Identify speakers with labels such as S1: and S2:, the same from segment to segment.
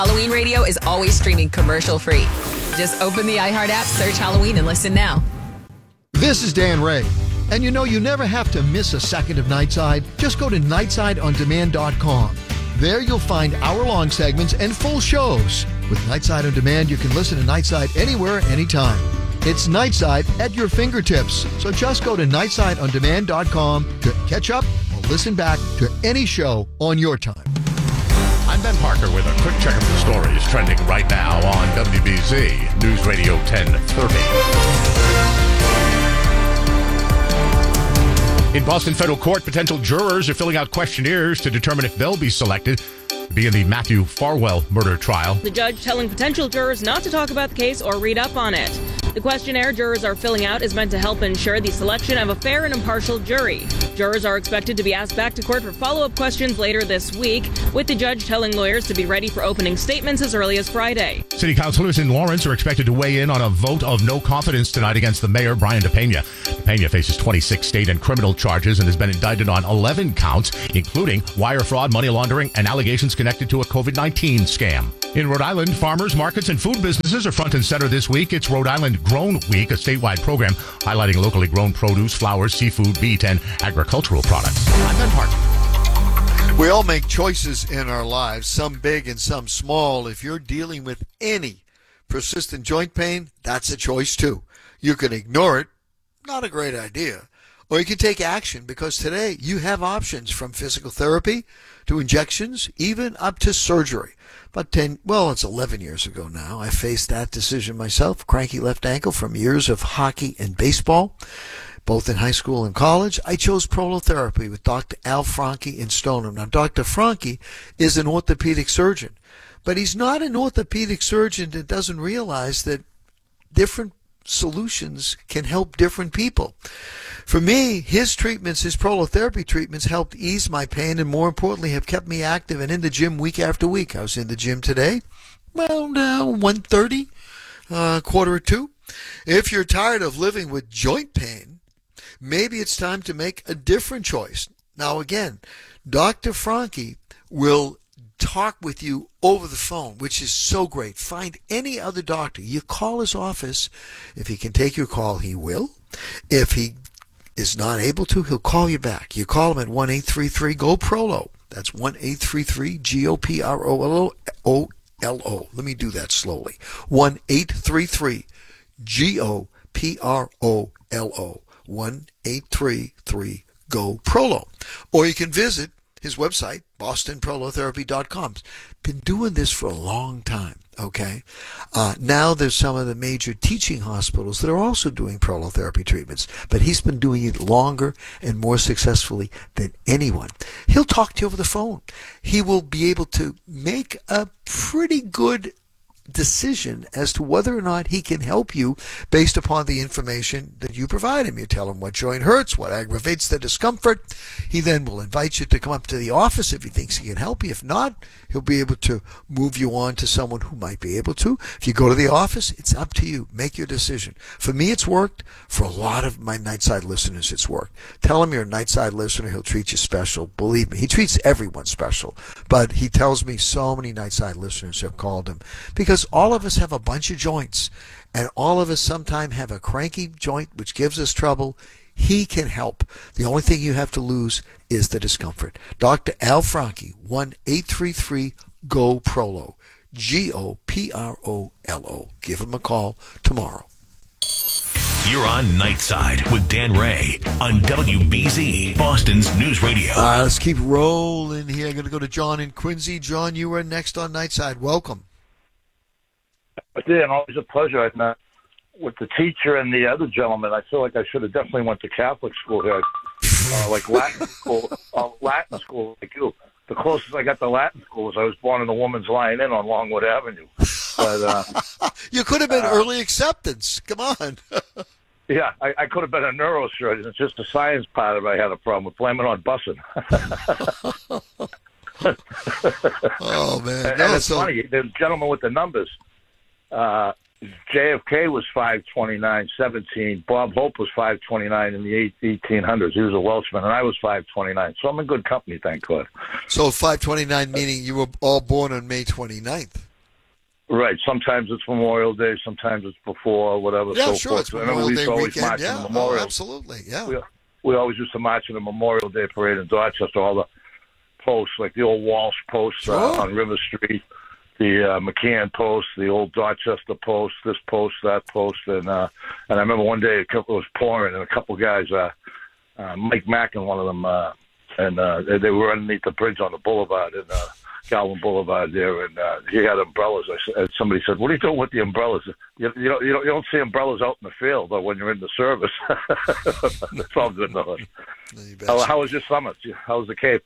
S1: Halloween Radio is always streaming commercial-free. Just open the iHeart app, search Halloween, and listen now.
S2: This is Dan Ray. And you know, you never have to miss a second of Nightside. Just go to nightsideondemand.com. There you'll find hour-long segments and full shows. With Nightside On Demand, you can listen to Nightside anywhere, anytime. It's Nightside at your fingertips. So just go to nightsideondemand.com to catch up or listen back to any show on your time.
S3: I'm Ben Parker with a quick check of the stories trending right now on WBZ News Radio 1030. In Boston federal court, potential jurors are filling out questionnaires to determine if they'll be selected to be in the Matthew Farwell murder trial.
S4: The judge telling potential jurors not to talk about the case or read up on it. The questionnaire jurors are filling out is meant to help ensure the selection of a fair and impartial jury. Jurors are expected to be asked back to court for follow-up questions later this week, with the judge telling lawyers to be ready for opening statements as early as Friday.
S3: City councilors in Lawrence are expected to weigh in on a vote of no confidence tonight against the mayor, Brian DePena. DePena faces 26 state and criminal charges and has been indicted on 11 counts, including wire fraud, money laundering, and allegations connected to a COVID-19 scam. In Rhode Island, farmers, markets, and food businesses are front and center this week. It's Rhode Island Grown Week, a statewide program highlighting locally grown produce, flowers, seafood, beet, and agricultural products. I'm Ben Parker.
S2: We all make choices in our lives, some big and some small. If you're dealing with any persistent joint pain, that's a choice too. You can ignore it, not a great idea. Or you can take action, because today you have options from physical therapy to injections, even up to surgery. About 11 years ago now, I faced that decision myself. Cranky left ankle from years of hockey and baseball, both in high school and college. I chose prolotherapy with Dr. Al Franke in Stoneham. Now, Dr. Franke is an orthopedic surgeon, but he's not an orthopedic surgeon that doesn't realize that different solutions can help different people. For me, his treatments, his prolotherapy treatments, helped ease my pain and, more importantly, have kept me active and in the gym week after week. I was in the gym today, around 1:30, 1:45. If you're tired of living with joint pain, maybe it's time to make a different choice. Now, again, Dr. Franke will talk with you over the phone, which is so great. Find any other doctor. You call his office. If he can take your call, he will. If he is not able to, he'll call you back. You call him at 1-833-GO-PROLO. That's 1-833-GOPROLO. Let me do that slowly. 1-833-GOPROLO. 1-833-GO-PROLO. Or you can visit his website, bostonprolotherapy.com. Been doing this for a long time, okay? Now there's some of the major teaching hospitals that are also doing prolotherapy treatments, but he's been doing it longer and more successfully than anyone. He'll talk to you over the phone. He will be able to make a pretty good decision as to whether or not he can help you based upon the information that you provide him. You tell him what joint hurts, what aggravates the discomfort. He then will invite you to come up to the office if he thinks he can help you. If not, he'll be able to move you on to someone who might be able to. If you go to the office, it's up to you. Make your decision. For me, it's worked. For a lot of my Nightside listeners, it's worked. Tell him you're a Nightside listener. He'll treat you special. Believe me, he treats everyone special. But he tells me so many Nightside listeners have called him because all of us have a bunch of joints, and all of us sometimes have a cranky joint which gives us trouble. He can help. The only thing you have to lose is the discomfort. Dr. Al Franke, 1-833-GO-PROLO. GOPROLO. Give him a call tomorrow.
S5: You're on Nightside with Dan Ray on WBZ, Boston's News Radio.
S2: Let's keep rolling here. I'm going to go to John in Quincy. John, you are next on Nightside. Welcome.
S6: Dan, always a pleasure. I've met with the teacher and the other gentleman. I feel like I should have definitely went to Catholic school here, like Latin school, like you. The closest I got to Latin school was I was born in the Woman's Line Inn on Longwood Avenue. But
S2: you could have been early acceptance. Come on.
S6: Yeah, I could have been a neurosurgeon. It's just the science part of it I had a problem with. Blame it on busing.
S2: Oh, man.
S6: And it's funny. The gentleman with the numbers, JFK was 5'29", Bob Hope was 5'29" in the 1800s. He was a Welshman, and I was 5'29". So I'm in good company, thank God.
S2: So 5'29", meaning you were all born on May 29th.
S6: Right. Sometimes it's Memorial Day. Sometimes it's before, whatever.
S2: Yeah,
S6: so
S2: sure.
S6: forth.
S2: It's
S6: I remember
S2: Memorial
S6: we
S2: Day
S6: used to always
S2: weekend.
S6: march in
S2: Yeah,
S6: the Memorial.
S2: absolutely. Yeah.
S6: We always used to march in the Memorial Day parade in Dorchester. All the posts, like the old Walsh post
S2: Sure.
S6: on River Street, the McCann post, the old Dorchester post, this post, that post, and I remember one day it was pouring, and a couple guys, Mike Mack and one of them, and they were underneath the bridge on the boulevard in Calvin Boulevard there, and he had umbrellas. Somebody said, "What are you doing with the umbrellas? You don't see umbrellas out in the field or when you're in the service." That's all good enough. How was your summer? How was the Cape?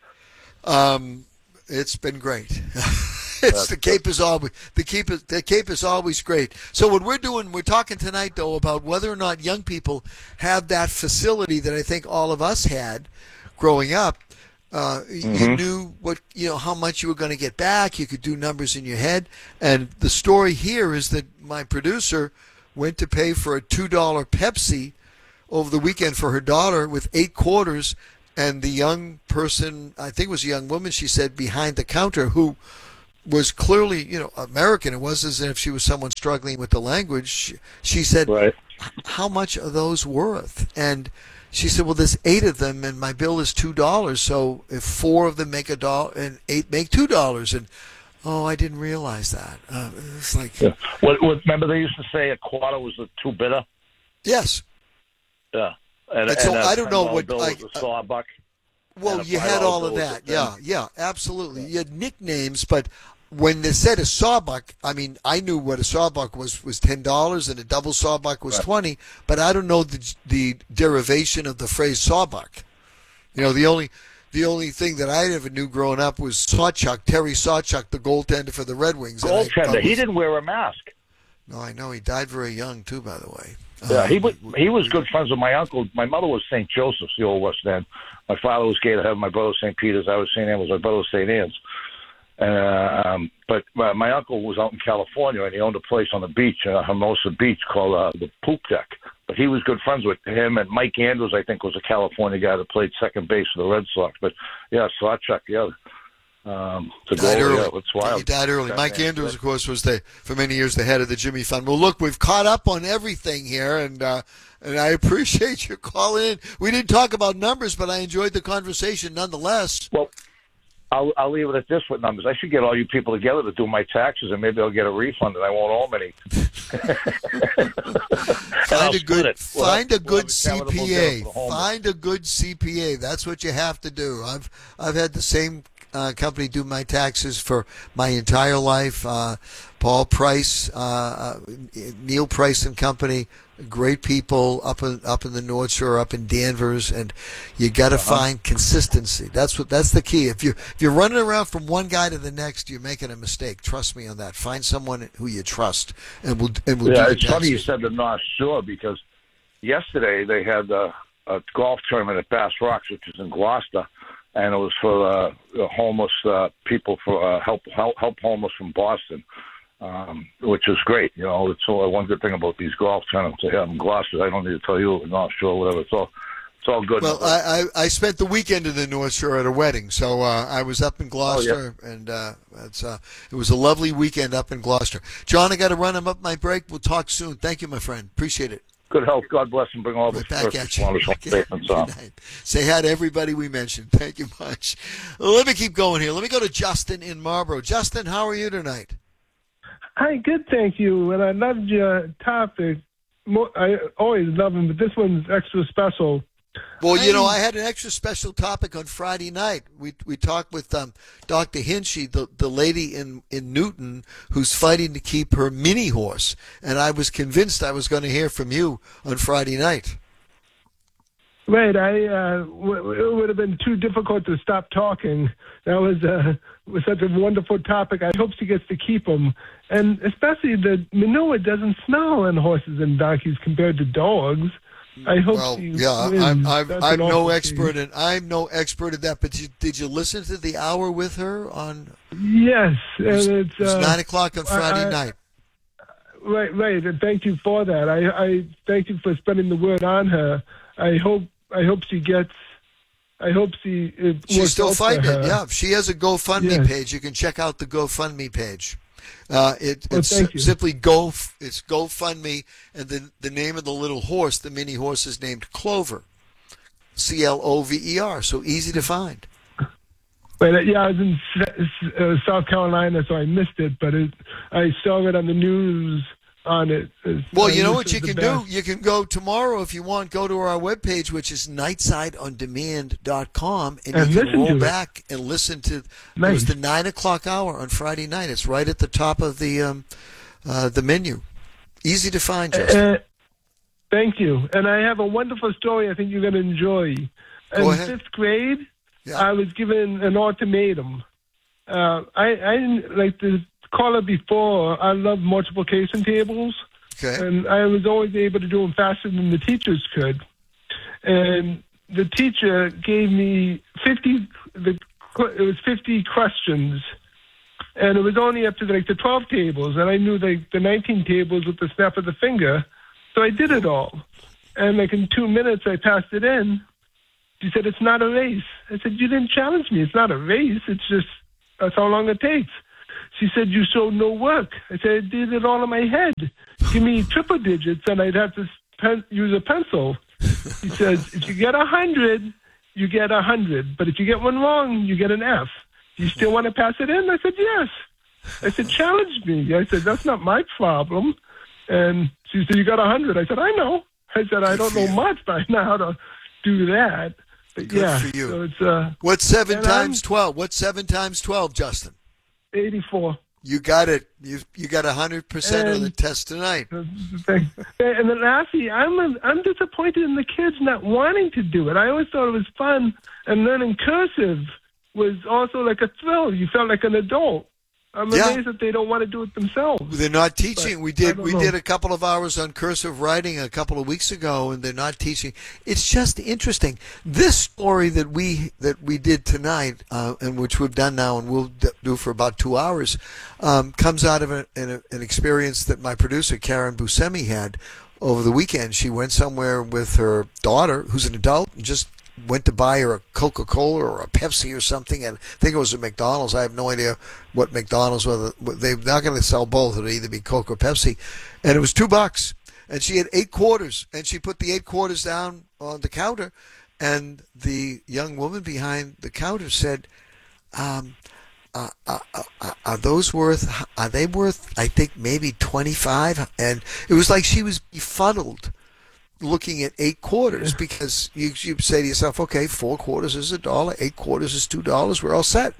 S2: It's been great. The Cape is always great. So what we're talking tonight though about whether or not young people have that facility that I think all of us had growing up. You knew how much you were going to get back. You could do numbers in your head. And the story here is that my producer went to pay for a $2 Pepsi over the weekend for her daughter with 8 quarters. And the young person, I think it was a young woman, she said, behind the counter, who was clearly, American. It wasn't as if she was someone struggling with the language. She said,
S6: right.
S2: How much are those worth? And she said, well, there's 8 of them, and my bill is $2. So if 4 of them make $1 and 8 make $2, and I didn't realize that. It's like,
S6: yeah. Remember they used to say a quarter was too bitter.
S2: Yes.
S6: Yeah, and
S2: so I don't know what
S6: bill was a sawbuck.
S2: Well, you had all of that. Yeah, absolutely. You had nicknames, but when they said a sawbuck, I mean, I knew what a sawbuck was $10 and a double sawbuck was $20, but I don't know the derivation of the phrase sawbuck. The only thing that I ever knew growing up was Sawchuck, Terry Sawchuck, the goaltender for the Red Wings.
S6: Goaltender. He didn't wear a mask.
S2: No, I know. He died very young, too, by the way.
S6: Yeah, he was good friends with my uncle. My mother was St. Joseph's, the old West End. My father was Gator Heaven. My brother was St. Peter's. I was St. Anne's. My brother was St. Anne's. But my uncle was out in California, and he owned a place on the beach, Hermosa Beach, called the Poop Deck. But he was good friends with him, and Mike Andrews, I think, was a California guy that played second base for the Red Sox. But, yeah, Sawchuck, yeah.
S2: Died early.
S6: Yeah, it's wild.
S2: He died early. Mike Andrews, of course, was for many years the head of the Jimmy Fund. Well, look, we've caught up on everything here, and I appreciate your calling in. We didn't talk about numbers, but I enjoyed the conversation nonetheless.
S6: Well, I'll leave it at this with numbers. I should get all you people together to do my taxes, and maybe I'll get a refund, and I won't owe them any.
S2: Find a good CPA. Find a good CPA. That's what you have to do. I've had the same company do my taxes for my entire life. Paul Price, Neil Price and Company, great people up in the North Shore, up in Danvers, and you got to find consistency. That's the key. If you're running around from one guy to the next, you're making a mistake. Trust me on that. Find someone who you trust, and we'll do
S6: it's funny you said the North Shore, because yesterday they had a golf tournament at Bass Rocks, which is in Gloucester. And it was for homeless people, for help homeless from Boston, which is great. It's one good thing about these golf tournaments they have in Gloucester. I don't need to tell you, North Shore, whatever. It's all good.
S2: Well, I spent the weekend in the North Shore at a wedding, so I was up in Gloucester, and it was a lovely weekend up in Gloucester. John, I got to run. I'm up my break. We'll talk soon. Thank you, my friend. Appreciate it.
S6: Good health. God bless, and bring all the
S2: back at you.
S6: Okay.
S2: Say hi to everybody we mentioned. Thank you much. Let me keep going here. Let me go to Justin in Marlboro. Justin, how are you tonight?
S7: Hi, good, thank you. And I loved your topic. I always love them, but this one's extra special.
S2: Well, I had an extra special topic on Friday night. We talked with Dr. Hinchy, the lady in Newton who's fighting to keep her mini horse, and I was convinced I was going to hear from you on Friday night.
S7: Right, it would have been too difficult to stop talking. That was such a wonderful topic. I hope she gets to keep them, and especially the manure doesn't smell on horses and donkeys compared to dogs. I hope.
S2: Well, I'm no expert in that. But did you listen to the hour with her on?
S7: Yes,
S2: it was 9 o'clock on Friday night.
S7: Right, and thank you for that. I thank you for spreading the word on her. I hope she gets. I hope
S2: she's still fighting it. Yeah, she has a GoFundMe page. You can check out the GoFundMe page. It's
S7: thank you.
S2: simply it's GoFundMe, and the name of the little horse, the mini horse, is named Clover, Clover. So easy to find.
S7: But I was in South Carolina, so I missed it. But I saw it on the news on it.
S2: Well, you know what you can do? You can go tomorrow if you want. Go to our webpage, which is nightsideondemand.com, and you can roll back and listen to. It was the 9 o'clock hour on Friday night. It's right at the top of the menu. Easy to find, Justin.
S7: Thank you. And I have a wonderful story I think you're going to enjoy.
S2: Go
S7: in
S2: ahead.
S7: 5th grade,
S2: Yeah.
S7: I was given an ultimatum. I like the caller before, I love multiplication tables.
S2: Okay.
S7: And I was always able to do them faster than the teachers could. And the teacher gave me 50 questions. And it was only up to the 12 tables. And I knew the 19 tables with the snap of the finger. So I did it all. And in 2 minutes, I passed it in. She said, "It's not a race." I said, "You didn't challenge me. It's not a race. It's just, that's how long it takes." She said, "You showed no work." I said, "I did it all in my head. Give me triple digits and I'd have to use a pencil." She says, "If you get 100, you get 100. But if you get one wrong, you get an F. Do you still want to pass it in?" I said, "Yes." I said, "Challenge me." I said, "That's not my problem." And she said, "You got 100. I said, "I know." I said, "I don't know much, but I know how to do that." But
S2: Good for you.
S7: So it's,
S2: What's 7 times 12? What's 7 times 12, Justin?
S7: 84.
S2: You got it. You got 100% of the test tonight.
S7: And then lastly, I'm disappointed in the kids not wanting to do it. I always thought it was fun, and learning cursive was also like a thrill. You felt like an adult. I'm amazed that they don't want to do it themselves.
S2: They're not teaching.
S7: But
S2: We did a couple of hours on cursive writing a couple of weeks ago, and they're not teaching. It's just interesting. This story that we did tonight, and which we've done now, and we'll do for about 2 hours, comes out of an experience that my producer Karen Buscemi had over the weekend. She went somewhere with her daughter, who's an adult, and just went to buy her a Coca-Cola or a Pepsi or something, and I think it was a McDonald's. I have no idea what McDonald's, whether they're not going to sell both. It'll either be Coke or Pepsi. And it was $2. And she had 8 quarters, and she put the 8 quarters down on the counter, and the young woman behind the counter said, are they worth, I think, maybe 25? And it was like she was befuddled looking at 8 quarters, because you say to yourself, okay, 4 quarters is $1, 8 quarters is $2, we're all set.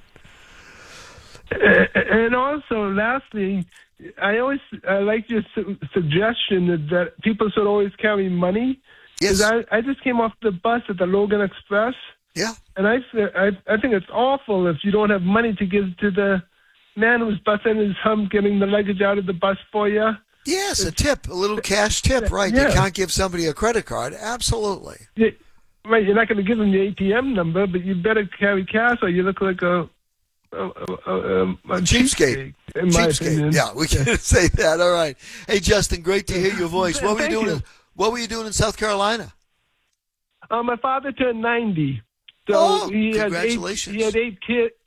S7: And also, lastly, I like your suggestion that people should always carry money.
S2: Yes.
S7: I just came off the bus at the Logan Express.
S2: Yeah.
S7: And I think it's awful if you don't have money to give to the man who's busting his hump getting the luggage out of the bus for you.
S2: Yes, a tip, a little cash tip, right?
S7: Yeah.
S2: You can't give somebody a credit card. Absolutely.
S7: Yeah, right, you're not going to give them the ATM number, but you better carry cash or you look like a cheapskate, in my opinion.
S2: Yeah, we can say that. All right. Hey, Justin, great to hear your voice. What were you doing in South Carolina?
S7: My father turned 90. So
S2: congratulations.
S7: He has 8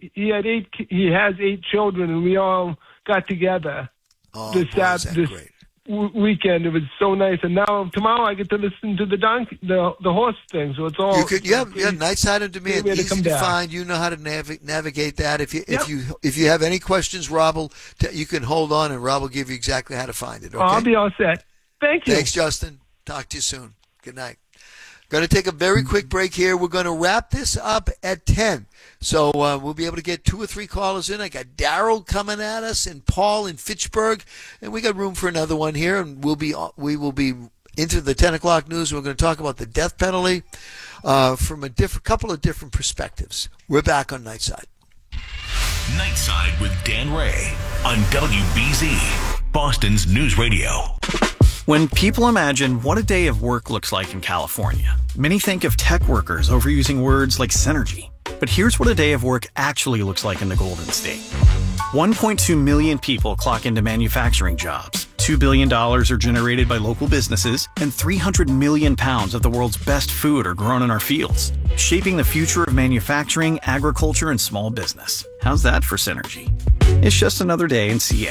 S7: children, and we all got together. This weekend. It was so nice, and now tomorrow I get to listen to the horse thing. So it's all
S2: Nightside on Demand, easy to find. You know how to navigate that. If you have any questions, Rob you can hold on, and Rob will give you exactly how to find it. Okay?
S7: I'll be all set. Thank you.
S2: Thanks, Justin. Talk to you soon. Good night. Going to take a very quick break here. We're going to wrap this up at 10. So we'll be able to get 2 or 3 callers in. I got Daryl coming at us and Paul in Fitchburg. And we got room for another one here. And we will be into the 10 o'clock news. We're going to talk about the death penalty from a couple of different perspectives. We're back on Nightside.
S5: Nightside with Dan Ray on WBZ, Boston's News Radio.
S8: When people imagine what a day of work looks like in California, many think of tech workers overusing words like synergy. But here's what a day of work actually looks like in the Golden State. 1.2 million people clock into manufacturing jobs. $2 billion are generated by local businesses, and 300 million pounds of the world's best food are grown in our fields, shaping the future of manufacturing, agriculture, and small business. How's that for synergy? It's just another day in CA.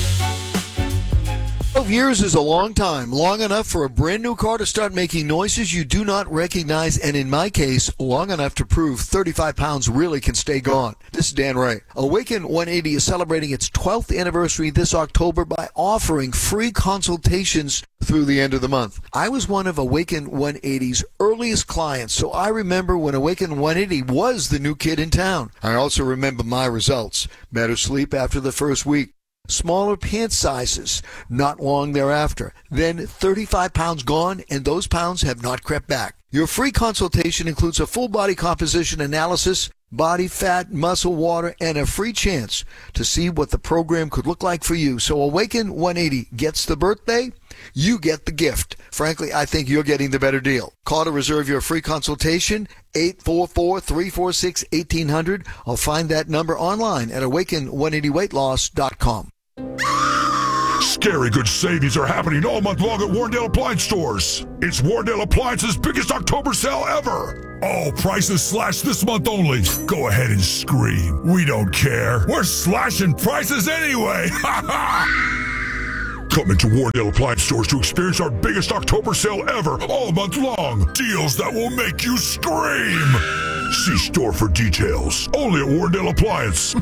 S2: 12 years is a long time, long enough for a brand new car to start making noises you do not recognize, and in my case, long enough to prove 35 pounds really can stay gone. This is Dan Ray. Awaken 180 is celebrating its 12th anniversary this October by offering free consultations through the end of the month. I was one of Awaken 180's earliest clients, so I remember when Awaken 180 was the new kid in town. I also remember my results. Better sleep after the first week. Smaller pant sizes not long thereafter. Then 35 pounds gone, and those pounds have not crept back. Your free consultation includes a full body composition analysis, body fat, muscle, water, and a free chance to see what the program could look like for you. So Awaken 180 gets the birthday, you get the gift. Frankly, I think you're getting the better deal. Call to reserve your free consultation, 844-346-1800. I'll find that number online at awaken180weightloss.com.
S9: Scary good savings are happening all month long at Warrendale Appliance Stores. It's Warrendale Appliance's biggest October sale ever. All prices slashed this month only. Go ahead and scream. We don't care. We're slashing prices anyway. Ha ha! Come into Warrendale Appliance Stores to experience our biggest October sale ever all month long. Deals that will make you scream. See store for details. Only at Warrendale Appliance.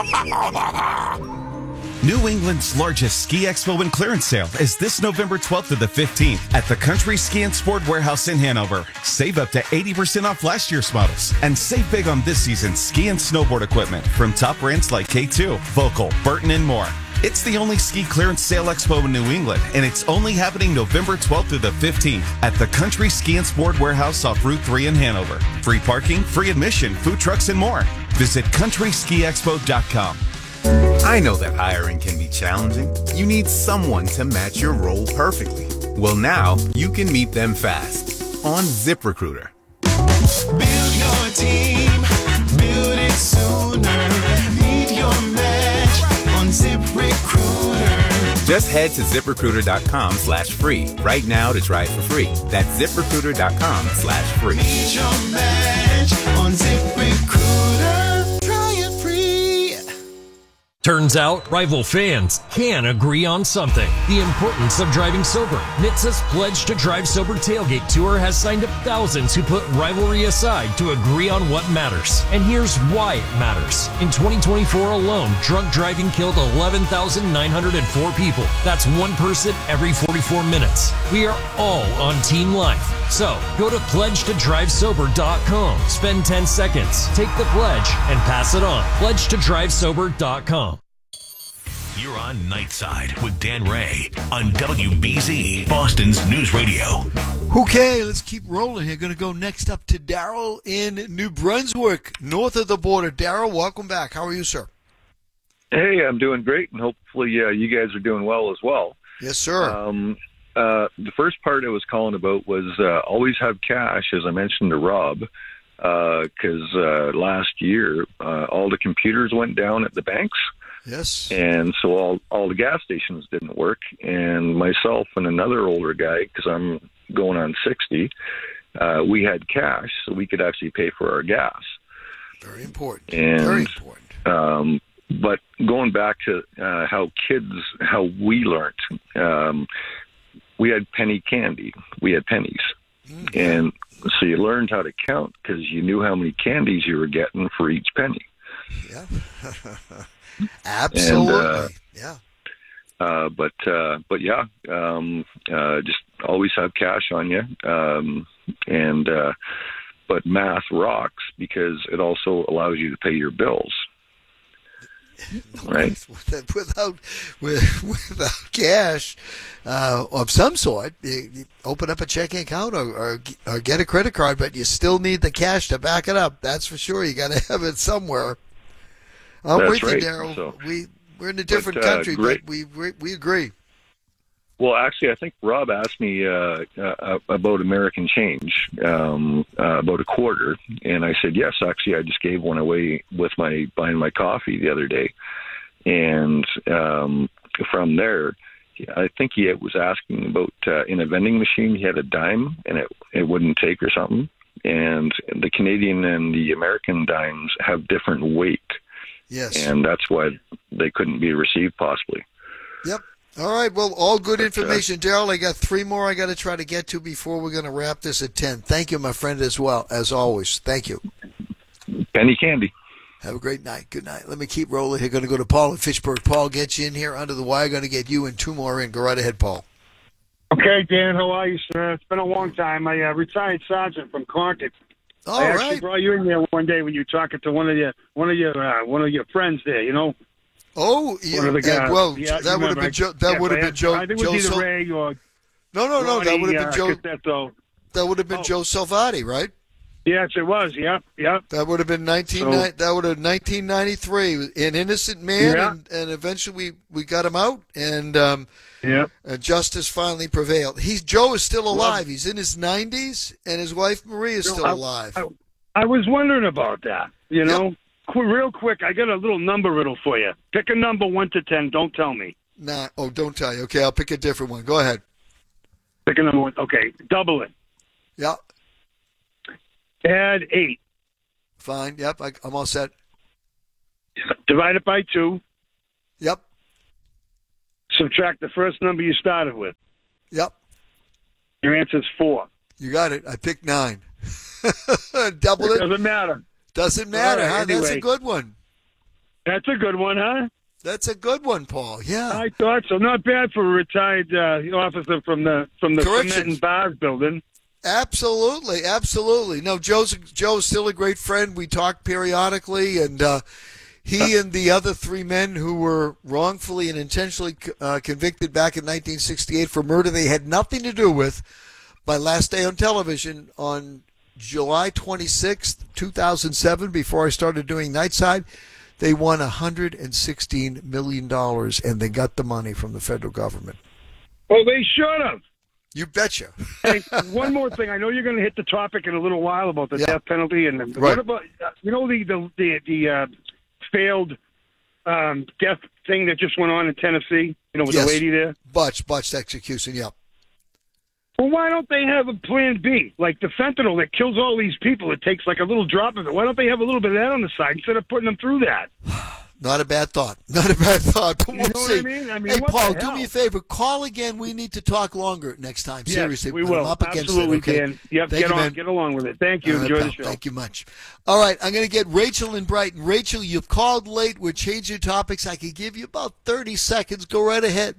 S10: New England's largest ski expo and clearance sale is this November 12th to the 15th at the Country Ski and Sport Warehouse in Hanover. Save up to 80% off last year's models and save big on this season's ski and snowboard equipment from top brands like K2, Vocal, Burton, and more. It's the only ski clearance sale expo in New England, and it's only happening November 12th through the 15th at the Country Ski and Sport Warehouse off Route 3 in Hanover. Free parking, free admission, food trucks, and more. Visit countryskiexpo.com.
S11: I know that hiring can be challenging. You need someone to match your role perfectly. Well, now you can meet them fast on ZipRecruiter.
S12: Build your team, build it sooner. Meet your match on ZipRecruiter.
S11: Just head to ZipRecruiter.com/free right now to try it for free. That's ZipRecruiter.com/free.
S12: Meet your match on ZipRecruiter. Try it free.
S13: Turns out, rival fans can agree on something. The importance of driving sober. NHTSA's Pledge to Drive Sober Tailgate Tour has signed up thousands who put rivalry aside to agree on what matters. And here's why it matters. In 2024 alone, drunk driving killed 11,904 people. That's one person every 44 minutes. We are all on Team Life. So, go to pledgetodrivesober.com. Spend 10 seconds, take the pledge, and pass it on. Pledgetodrivesober.com.
S5: You're on Nightside with Dan Ray on WBZ, Boston's News Radio.
S2: Okay, let's keep rolling here. Going to go next up to Daryl in New Brunswick, north of the border. Daryl, welcome back. How are you, sir?
S14: Hey, I'm doing great, and hopefully you guys are doing well as well.
S2: Yes, sir.
S14: The first part I was calling about was always have cash, as I mentioned to Rob, because last year all the computers went down at the banks.
S2: Yes.
S14: And so all the gas stations didn't work, and myself and another older guy, because I'm going on 60, we had cash, so we could actually pay for our gas.
S2: Very important.
S14: And,
S2: very important.
S14: But going back to how we learned, we had penny candy. We had pennies. And so you learned how to count because you knew how many candies you were getting for each penny.
S2: Yeah. Absolutely.
S14: But yeah, just always have cash on you. But math rocks because it also allows you to pay your bills. Right.
S2: Without cash of some sort, you open up a checking account or get a credit card, but you still need the cash to back it up. That's for sure. You got to have it somewhere. I'm with you, Daryl. So, we're in a different country, but we agree.
S14: Well, actually, I think Rob asked me about American change, about a quarter, and I said yes. Actually, I just gave one away with buying my coffee the other day, and from there, I think he was asking about in a vending machine he had a dime and it wouldn't take or something, and the Canadian and the American dimes have different weight.
S2: Yes,
S14: and that's why they couldn't be received possibly.
S2: Yep. All right. Well, all good information, Daryl. I got 3 more I got to try to get to before we're going to wrap this at 10. Thank you, my friend, as well, as always. Thank you.
S14: Penny candy.
S2: Have a great night. Good night. Let me keep rolling here. Going to go to Paul in Fitchburg. Paul, get you in here under the wire. Going to get you and 2 more in. Go right ahead, Paul.
S15: Okay, Dan, how are you, sir? It's been a long time. I retired sergeant from Concord. I actually brought you in there one day when you were talking to one of your friends there. You know.
S2: Oh,
S15: one of the guys.
S2: Well,
S15: yeah,
S2: that would have been Joe. That would have been Joe.
S15: I think it was either Ray or
S2: no.
S15: Ronnie,
S2: that would have been Joe.
S15: Casetto.
S2: That would have been Joe Salvati, right?
S15: Yes, it was. Yep.
S2: That would have been 1993. An innocent man, and eventually we got him out, and justice finally prevailed. Joe is still alive. He's in his 90s, and his wife Marie is still alive.
S15: I was wondering about that. You know, real quick, I got a little number riddle for you. Pick a number 1 to 10. Don't tell me.
S2: Nah. Oh, don't tell you. Okay, I'll pick a different one. Go ahead.
S15: Pick a number 1. Okay, double it.
S2: Yeah.
S15: Add 8.
S2: Fine. Yep. I'm all set.
S15: Divide it by 2.
S2: Yep.
S15: Subtract the first number you started with.
S2: Yep.
S15: Your answer's 4.
S2: You got it. I picked 9. Double it.
S15: Doesn't matter.
S2: Doesn't matter,
S15: right,
S2: huh?
S15: anyway.
S2: That's a good one.
S15: That's a good one, huh?
S2: That's a good one, Paul. Yeah.
S15: I thought so. Not bad for a retired officer from the Cement and Bars building.
S2: Absolutely. No, Joe's still a great friend. We talk periodically, and he and the other 3 men who were wrongfully and intentionally convicted back in 1968 for murder they had nothing to do with, by Last Day on Television on July 26th, 2007, before I started doing Nightside, they won $116 million, and they got the money from the federal government.
S15: Well, they should have.
S2: You betcha.
S15: Hey, one more thing. I know you're going to hit the topic in a little while about the death penalty, and what about the failed death thing that just went on in Tennessee? You know, with the lady there,
S2: botched execution. Yep.
S15: Well, why don't they have a plan B, like the fentanyl that kills all these people? It takes like a little drop of it. Why don't they have a little bit of that on the side instead of putting them through that?
S2: Not a bad thought. But we'll see.
S15: What I mean?
S2: Hey, Paul, do me a favor. Call again. We need to talk longer next time.
S15: Yes,
S2: Seriously.
S15: we will.
S2: I'm up against
S15: Absolutely,
S2: it. Okay?
S15: Dan. Yep, get along with it. Thank you.
S2: All right,
S15: Enjoy
S2: pal.
S15: the show.
S2: Thank you much. All right, I'm going to get Rachel in Brighton. Rachel, you've called late. We're changing topics. I could give you about 30 seconds. Go right ahead.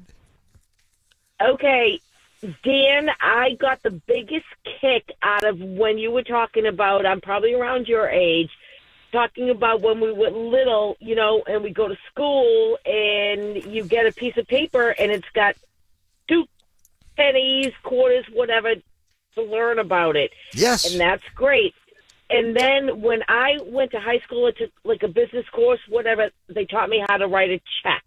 S16: Okay. Dan, I got the biggest kick out of when you were talking about, I'm probably around your age, talking about when we were little, you know, and we go to school and you get a piece of paper and it's got 2 pennies, quarters, whatever, to learn about it.
S2: Yes.
S16: And that's great. And then when I went to high school, I took like a business course, whatever, they taught me how to write a check.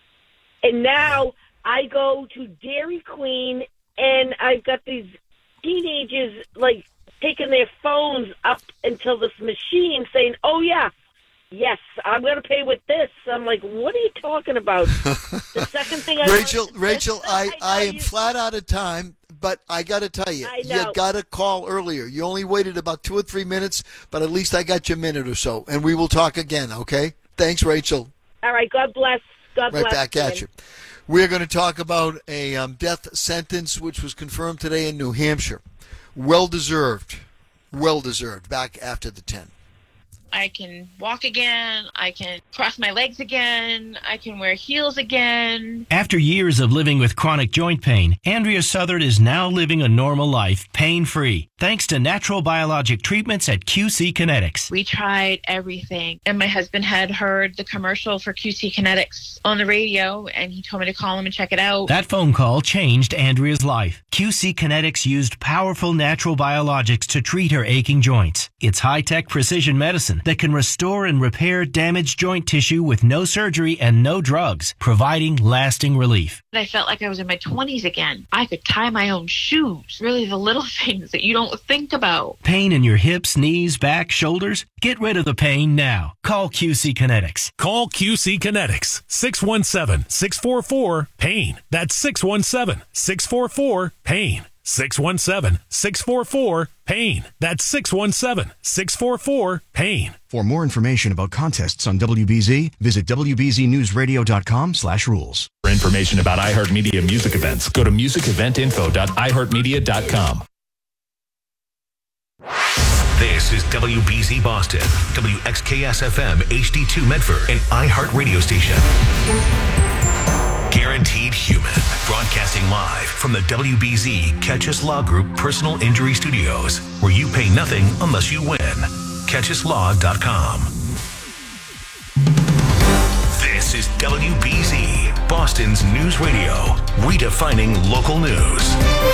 S16: And now I go to Dairy Queen and I've got these teenagers, like, taking their phones up until this machine saying, oh, yeah, yes, I'm going to pay with this. I'm like, what are you talking about? The second thing
S2: Rachel, I am flat out of time, but I got to tell you, you got to call earlier. You only waited about 2 or 3 minutes, but at least I got you a minute or so, and we will talk again, okay? Thanks, Rachel.
S16: All right, God bless. God bless.
S2: Right back at you. We're going to talk about a death sentence which was confirmed today in New Hampshire. Well-deserved. Well-deserved. Back after the 10.
S17: I can walk again. I can cross my legs again. I can wear heels again.
S18: After years of living with chronic joint pain, Andrea Southard is now living a normal life, pain-free, thanks to natural biologic treatments at QC Kinetics.
S17: We tried everything, and my husband had heard the commercial for QC Kinetics on the radio, and he told me to call him and check it out.
S18: That phone call changed Andrea's life. QC Kinetics used powerful natural biologics to treat her aching joints. It's high-tech precision medicine that can restore and repair damaged joint tissue with no surgery and no drugs, providing lasting relief.
S17: I felt like I was in my 20s again. I could tie my own shoes. Really the little things that you don't think about.
S18: Pain in your hips, knees, back, shoulders? Get rid of the pain now. Call QC Kinetics.
S19: Call QC Kinetics. 617-644-PAIN. That's 617-644-PAIN. 617-644-PAIN. That's 617-644-PAIN.
S20: For more information about contests on WBZ, visit WBZNewsRadio.com/rules.
S19: For information about iHeartMedia music events, go to musiceventinfo.iHeartMedia.com.
S5: This is WBZ Boston, WXKS-FM HD2 Medford, and iHeart Radio Station. Guaranteed Human, broadcasting live from the WBZ Catchus Law Group Personal Injury Studios, where you pay nothing unless you win. CatchusLaw.com. This is WBZ, Boston's news radio, redefining local news.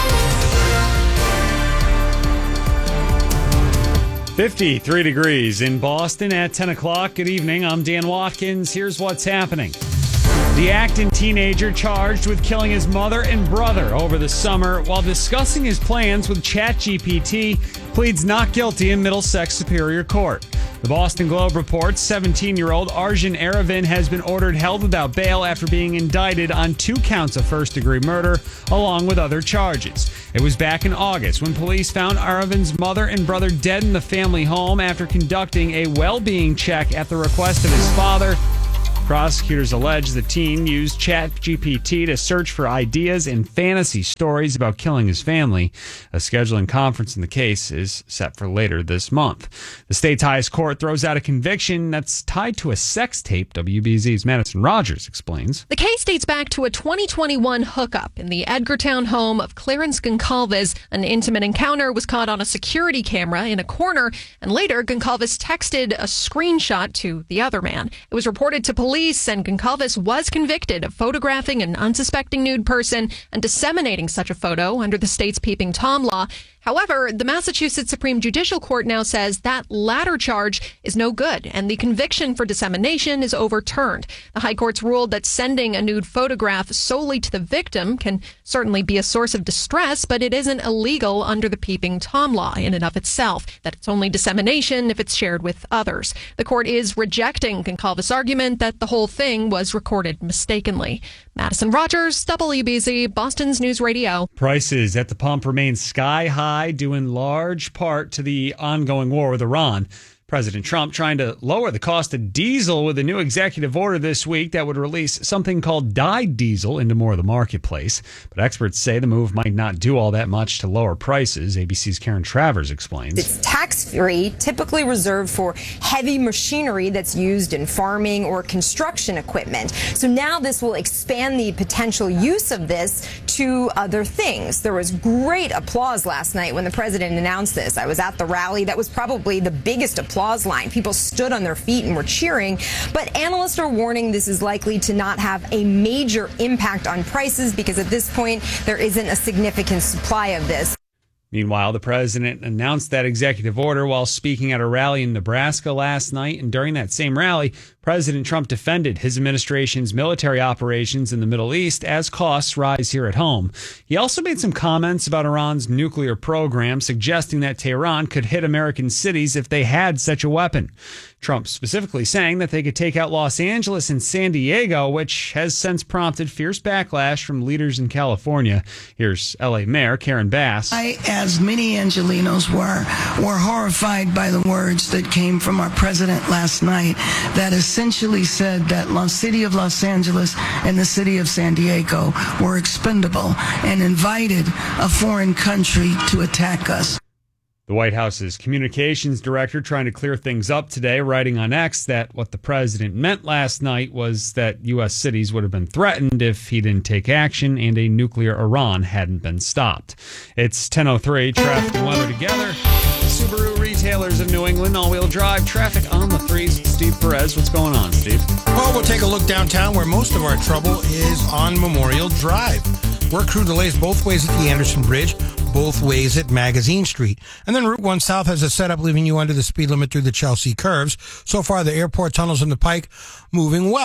S21: 53 degrees in Boston at 10 o'clock. Good evening. I'm Dan Watkins. Here's what's happening. The Acton teenager charged with killing his mother and brother over the summer while discussing his plans with ChatGPT pleads not guilty in Middlesex Superior Court. The Boston Globe reports 17-year-old Arjun Aravind has been ordered held without bail after being indicted on 2 counts of first-degree murder, along with other charges. It was back in August when police found Aravind's mother and brother dead in the family home after conducting a well-being check at the request of his father. Prosecutors allege the teen used ChatGPT to search for ideas and fantasy stories about killing his family. A scheduling conference in the case is set for later this month. The state's highest court throws out a conviction that's tied to a sex tape, WBZ's Madison Rogers explains.
S22: The case dates back to a 2021 hookup in the Edgartown home of Clarence Goncalves. An intimate encounter was caught on a security camera in a corner, and later Goncalves texted a screenshot to the other man. It was reported to police, and Goncalves was convicted of photographing an unsuspecting nude person and disseminating such a photo under the state's Peeping Tom law. However, the Massachusetts Supreme Judicial Court now says that latter charge is no good, and the conviction for dissemination is overturned. The High Court's ruled that sending a nude photograph solely to the victim can certainly be a source of distress, but it isn't illegal under the Peeping Tom law in and of itself, that it's only dissemination if it's shared with others. The court is rejecting Goncalves' argument that the whole thing was recorded mistakenly. Madison Rogers, WBZ, Boston's News Radio.
S21: Prices at the pump remain sky high, due in large part to the ongoing war with Iran. President Trump trying to lower the cost of diesel with a new executive order this week that would release something called dyed diesel into more of the marketplace. But experts say the move might not do all that much to lower prices. ABC's Karen Travers explains.
S23: It's tax-free, typically reserved for heavy machinery that's used in farming or construction equipment. So now this will expand the potential use of this to other things. There was great applause last night when the president announced this. I was at the rally. That was probably the biggest applause line. People stood on their feet and were cheering, but analysts are warning this is likely to not have a major impact on prices because at this point there isn't a significant supply of this.
S21: Meanwhile, the president announced that executive order while speaking at a rally in Nebraska last night, and during that same rally, President Trump defended his administration's military operations in the Middle East as costs rise here at home. He also made some comments about Iran's nuclear program, suggesting that Tehran could hit American cities if they had such a weapon. Trump specifically saying that they could take out Los Angeles and San Diego, which has since prompted fierce backlash from leaders in California. Here's L.A. Mayor Karen Bass.
S24: I, as many Angelenos were horrified by the words that came from our president last night that essentially said that the city of Los Angeles and the city of San Diego were expendable and invited a foreign country to attack us.
S21: The White House's communications director trying to clear things up today, writing on X that what the president meant last night was that U.S. cities would have been threatened if he didn't take action and a nuclear Iran hadn't been stopped. It's 10:03, traffic and weather together. Subaru retailers of New England, all-wheel drive, traffic on the threes. Steve Perez, what's going on, Steve?
S25: Well, we'll take a look downtown where most of our trouble is on Memorial Drive. Work crew delays both ways at the Anderson Bridge, both ways at Magazine Street. And then Route 1 South has a setup leaving you under the speed limit through the Chelsea curves. So far, the airport tunnels and the Pike moving well.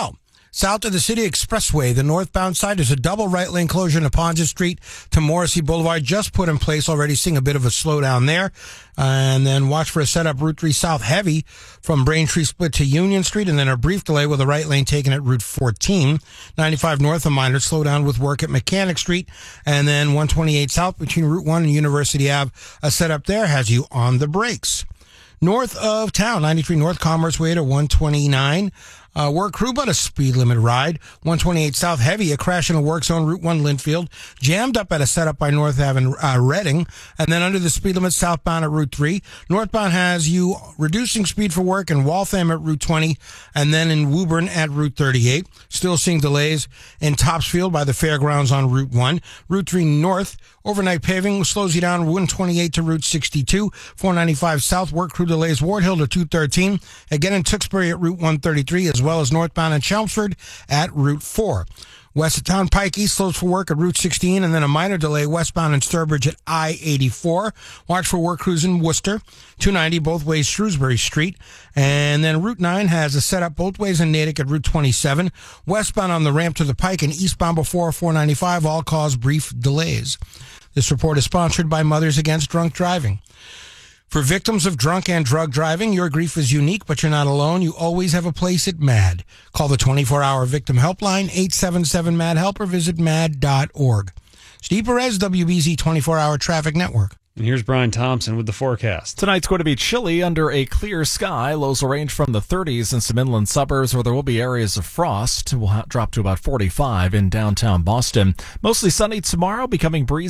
S25: South of the City Expressway, the northbound side, is a double right lane closure in Ponza Street to Morrissey Boulevard, just put in place already, seeing a bit of a slowdown there. And then watch for a setup Route 3 South heavy from Braintree split to Union Street, and then a brief delay with a right lane taken at Route 14. 95 north, a minor slowdown with work at Mechanic Street, and then 128 south between Route 1 and University Ave. A setup there has you on the brakes. North of town, 93 North Commerce Way to 129. Work crew, but a speed limit ride. 128 South heavy, a crash in a work zone, Route 1 Linfield. Jammed up at a setup by North Ave and Reading. And then under the speed limit southbound at Route 3. Northbound has you reducing speed for work in Waltham at Route 20. And then in Woburn at Route 38. Still seeing delays in Topsfield by the fairgrounds on Route 1. Route 3 North, overnight paving slows you down 128 to Route 62. 495 South, work crew delays Ward Hill to 213. Again in Tewksbury at Route 133, as well as northbound in Chelmsford at Route 4. West of town, Pike East slows for work at Route 16, and then a minor delay westbound in Sturbridge at I-84. Watch for work crews in Worcester, 290 both ways Shrewsbury Street. And then Route 9 has a setup both ways in Natick at Route 27. Westbound on the ramp to the Pike and eastbound before 495 all cause brief delays. This report is sponsored by Mothers Against Drunk Driving. For victims of drunk and drug driving, your grief is unique, but you're not alone. You always have a place at MAD. Call the 24-hour victim helpline, 877-MAD-HELP, or visit mad.org. Steve Perez, WBZ 24-hour traffic network.
S21: And here's Brian Thompson with the forecast.
S1: Tonight's going to be chilly under a clear sky. Lows will range from the 30s in some inland suburbs where there will be areas of frost. We'll drop to about 45 in downtown Boston. Mostly sunny tomorrow, becoming breezy